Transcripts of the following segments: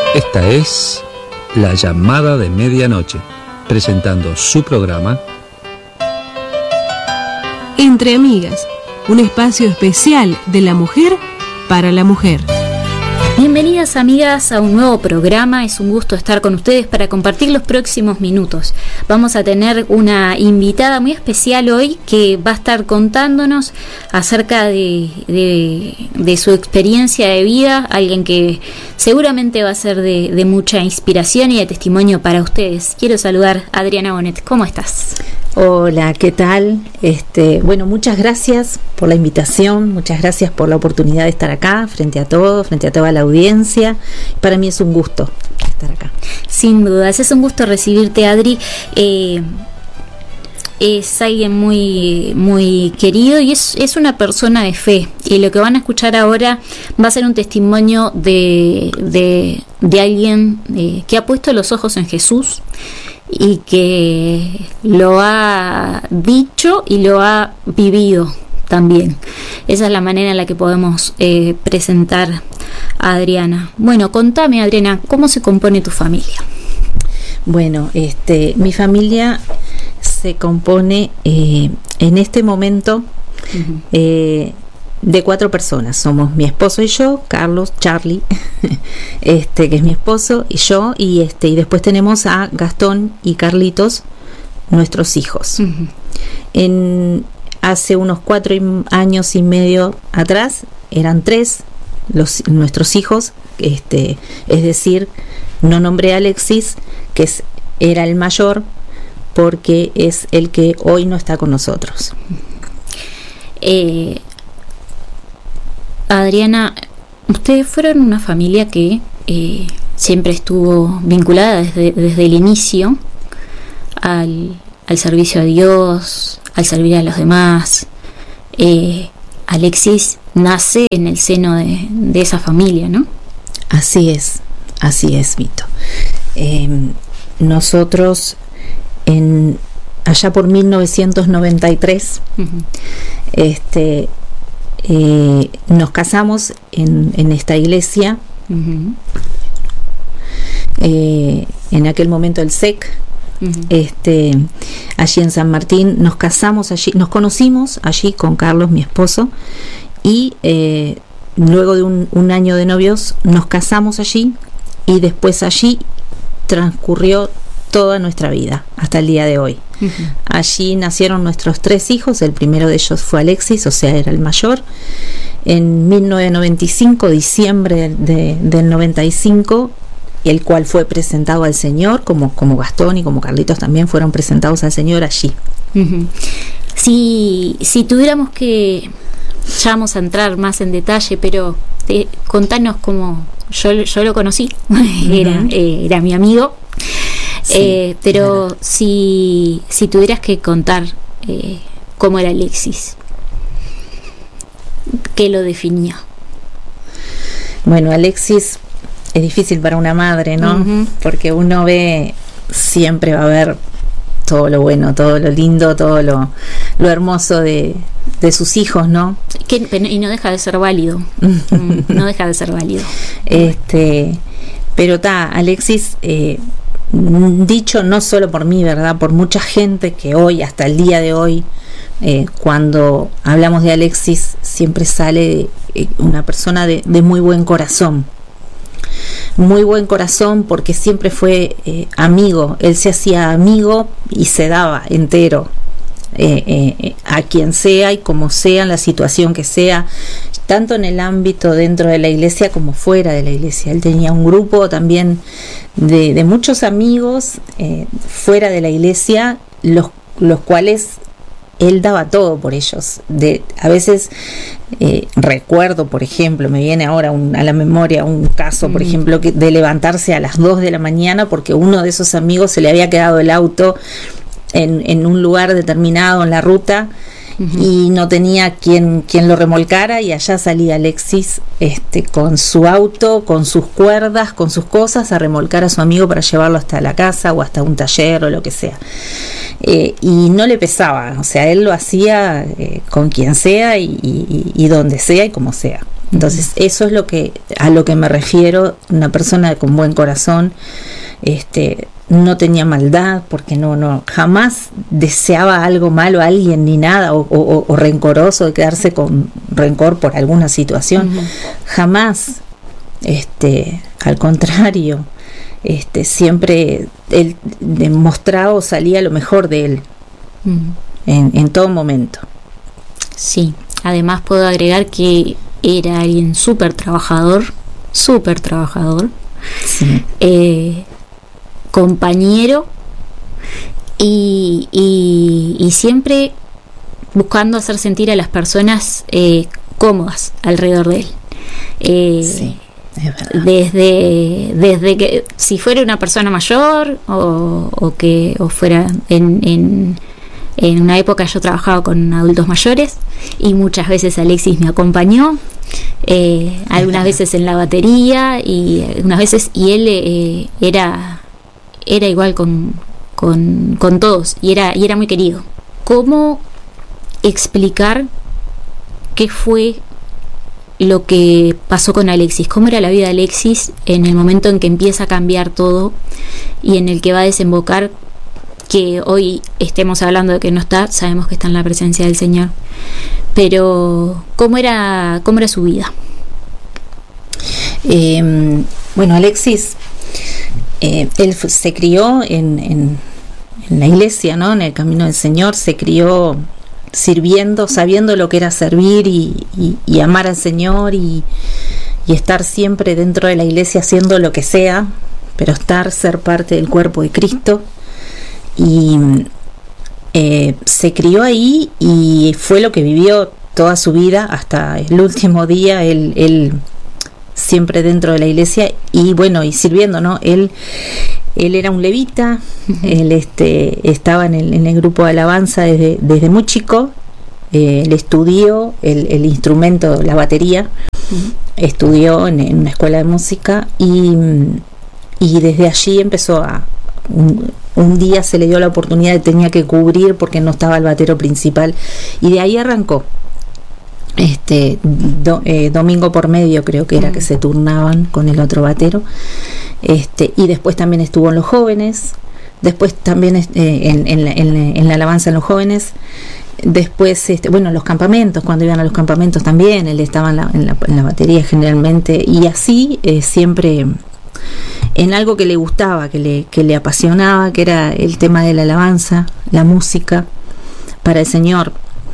Esta es La Llamada de Medianoche, presentando su programa Entre Amigas, un espacio especial de la mujer para la mujer. Bienvenidas amigas a un nuevo programa, es un gusto estar con ustedes para compartir los próximos minutos. Vamos a tener una invitada muy especial hoy que va a estar contándonos acerca de su experiencia de vida, alguien que seguramente va a ser de mucha inspiración y de testimonio para ustedes. Quiero saludar a Adriana Bonet, ¿cómo estás? Hola, ¿qué tal? Bueno, muchas gracias por la invitación, muchas gracias por la oportunidad de estar acá, frente a toda la audiencia. Para mí es un gusto estar acá. Sin dudas, es un gusto recibirte, Adri. Es alguien muy, muy querido y es una persona de fe. Y lo que van a escuchar ahora va a ser un testimonio de alguien que ha puesto los ojos en Jesús y que lo ha dicho y lo ha vivido también. Esa es la manera en la que podemos presentar a Adriana. Bueno, contame, Adriana, ¿cómo se compone tu familia? Bueno, mi familia se compone en este momento de 4 personas. Somos mi esposo y yo, Carlos, Charlie, que es mi esposo, y yo, y después tenemos a Gastón y Carlitos, nuestros hijos. Hace unos 4 años y medio atrás eran 3 nuestros hijos, es decir, no nombré a Alexis, que era el mayor, porque es el que hoy no está con nosotros. Adriana, ustedes fueron una familia que siempre estuvo vinculada desde el inicio al servicio a Dios, al servir a los demás. Alexis nace en el seno de esa familia, ¿no? Así es, Vito. Nosotros allá por 1993 nos casamos en esta iglesia, en aquel momento el SEC, allí en San Martín. Nos casamos allí, nos conocimos allí con Carlos, mi esposo, y luego de un año de novios nos casamos allí, y después allí transcurrió toda nuestra vida hasta el día de hoy. Allí nacieron nuestros 3 hijos. El primero de ellos fue Alexis, o sea, era el mayor. En 1995, diciembre del 95, el cual fue presentado al Señor, como Gastón y como Carlitos también fueron presentados al Señor allí. Si tuviéramos que, ya vamos a entrar más en detalle, pero contanos cómo yo lo conocí. Era mi amigo. Sí, pero claro. si tuvieras que contar cómo era Alexis, ¿qué lo definía? Bueno, Alexis es difícil para una madre, ¿no? Porque uno ve, siempre va a ver todo lo bueno, todo lo lindo, todo lo hermoso de sus hijos, ¿no? Y no deja de ser válido. No deja de ser válido. Pero Alexis, dicho no solo por mí, ¿verdad? Por mucha gente que hoy, hasta el día de hoy, cuando hablamos de Alexis, siempre sale una persona de muy buen corazón. Muy buen corazón, porque siempre fue amigo. Él se hacía amigo y se daba entero a quien sea y como sea, en la situación que sea, tanto en el ámbito dentro de la iglesia como fuera de la iglesia. Él tenía un grupo también de muchos amigos fuera de la iglesia, los cuales él daba todo por ellos. A veces recuerdo, por ejemplo, me viene ahora a la memoria un caso, por ejemplo, de levantarse a las 2 de la mañana porque uno de esos amigos se le había quedado el auto en un lugar determinado en la ruta, y no tenía quien lo remolcara, y allá salía Alexis con su auto, con sus cuerdas, con sus cosas, a remolcar a su amigo para llevarlo hasta la casa o hasta un taller o lo que sea. Y no le pesaba, o sea, él lo hacía con quien sea y donde sea y como sea. Entonces, eso es a lo que me refiero, una persona con buen corazón, no tenía maldad, porque no jamás deseaba algo malo a alguien ni nada, o rencoroso, de quedarse con rencor por alguna situación. Jamás, al contrario, siempre él demostraba o salía lo mejor de él en todo momento. Sí, además puedo agregar que era alguien súper trabajador, sí. Compañero y siempre buscando hacer sentir a las personas cómodas alrededor de él. Sí, es verdad. Desde que si fuera una persona mayor o fuera en una época, yo trabajaba con adultos mayores y muchas veces Alexis me acompañó, algunas veces en la batería y algunas veces, y él era igual con todos y era muy querido. ¿Cómo explicar qué fue lo que pasó con Alexis? ¿Cómo era la vida de Alexis en el momento en que empieza a cambiar todo y en el que va a desembocar? Que hoy estemos hablando de que no está, sabemos que está en la presencia del Señor, pero ¿cómo era su vida? Bueno, Alexis, él se crió en la iglesia, ¿no? En el camino del Señor, se crió sirviendo, sabiendo lo que era servir y amar al Señor y estar siempre dentro de la iglesia haciendo lo que sea, pero ser parte del cuerpo de Cristo. Y se crió ahí y fue lo que vivió toda su vida hasta el último día. Él siempre dentro de la iglesia y bueno, y sirviendo, ¿no? Él era un levita. Él estaba en el grupo de alabanza desde muy chico. Él estudió el instrumento, la batería. Estudió en una escuela de música y desde allí empezó un día se le dio la oportunidad de tenía que cubrir porque no estaba el batero principal y de ahí arrancó. Domingo por medio creo que era que se turnaban con el otro batero, y después también estuvo en los jóvenes, después también en la alabanza en los jóvenes, después los campamentos, cuando iban a los campamentos también él estaba en la batería generalmente, y así siempre en algo que le gustaba, que le apasionaba, que era el tema de la alabanza, la música para el Señor.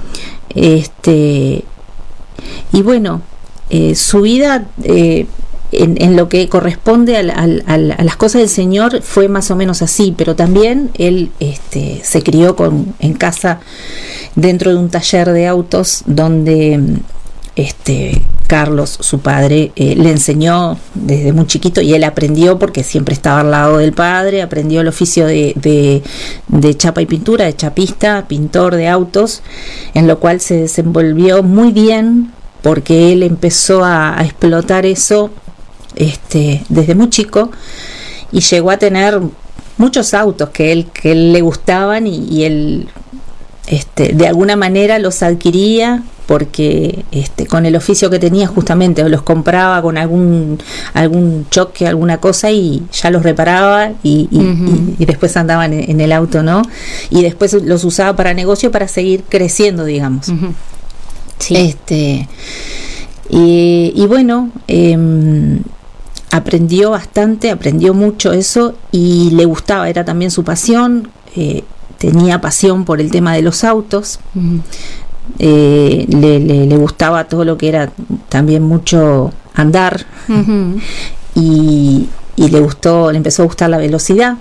Y bueno, su vida en lo que corresponde a las cosas del Señor fue más o menos así, pero también él se crió en casa dentro de un taller de autos donde Carlos, su padre, le enseñó desde muy chiquito y él aprendió porque siempre estaba al lado del padre, aprendió el oficio de chapa y pintura, de chapista, pintor de autos, en lo cual se desenvolvió muy bien porque él empezó a explotar eso desde muy chico y llegó a tener muchos autos que él le gustaban y él de alguna manera los adquiría porque con el oficio que tenía justamente los compraba con algún choque, alguna cosa y ya los reparaba y después andaban en el auto, ¿no? Y después los usaba para negocio para seguir creciendo, digamos. Sí. Y bueno, aprendió bastante, aprendió mucho eso y le gustaba, era también su pasión, tenía pasión por el tema de los autos. Le gustaba todo lo que era también mucho andar y le empezó a gustar la velocidad.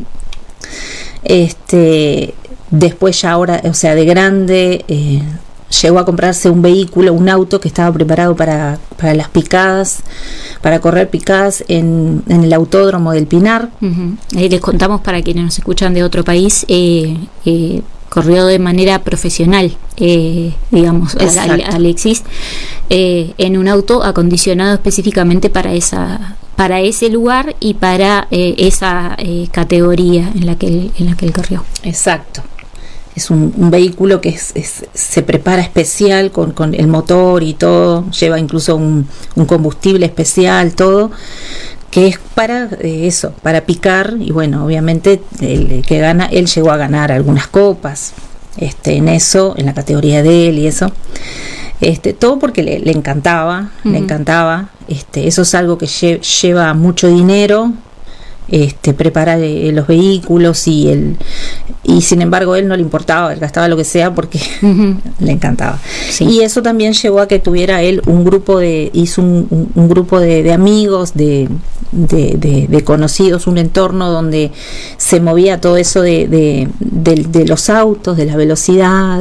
Después ya ahora, o sea, de grande llegó a comprarse un vehículo, un auto que estaba preparado para las picadas, para correr picadas en el autódromo del Pinar. Les contamos para quienes nos escuchan de otro país, corrió de manera profesional, digamos, Alexis, en un auto acondicionado específicamente para ese lugar y para esa categoría en la que él corrió. Exacto. es un vehículo que se prepara especial con el motor y todo, lleva incluso un combustible especial, todo, que es para eso, para picar. Y bueno, obviamente el que gana, él llegó a ganar algunas copas en eso, en la categoría de él y eso. Todo porque le encantaba, le encantaba. Eso es algo que lleva mucho dinero, preparar los vehículos y sin embargo él no le importaba, él gastaba lo que sea porque le encantaba. Sí. Y eso también llevó a que tuviera él un grupo hizo un grupo de amigos, de conocidos, un entorno donde se movía todo eso de los autos, de la velocidad,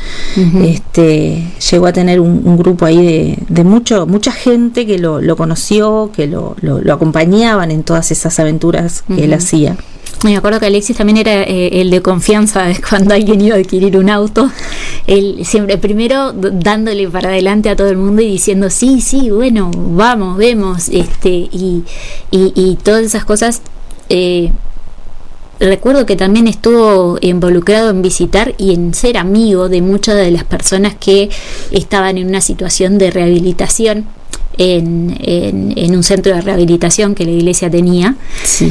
llegó a tener un grupo ahí de mucha gente que lo conoció, que lo acompañaban en todas esas aventuras que él hacía. Me acuerdo que Alexis también era el de confianza cuando alguien iba a adquirir un auto. Él siempre primero dándole para adelante a todo el mundo y diciendo sí, bueno, vamos, vemos, y todas esas cosas. Recuerdo que también estuvo involucrado en visitar y en ser amigo de muchas de las personas que estaban en una situación de rehabilitación en un centro de rehabilitación que la iglesia tenía. Sí.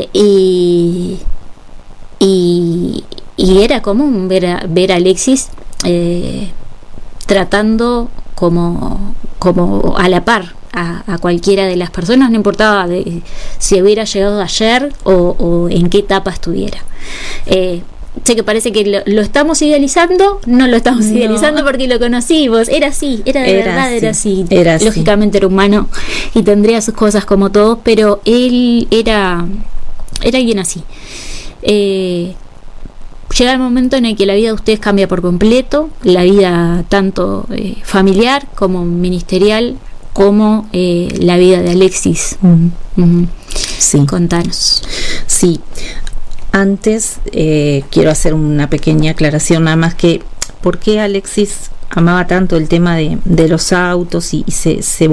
Y era común ver a Alexis tratando como a la par a cualquiera de las personas, no importaba si hubiera llegado ayer o en qué etapa estuviera. Sé que parece que lo estamos idealizando, no lo estamos idealizando porque lo conocimos, era así, era así. Lógicamente era humano y tendría sus cosas como todos, pero él era alguien así. Llega el momento en el que la vida de ustedes cambia por completo, la vida tanto familiar como ministerial, como la vida de Alexis. Sí. Contanos. Sí. Antes quiero hacer una pequeña aclaración, nada más, que por qué Alexis amaba tanto el tema de los autos y se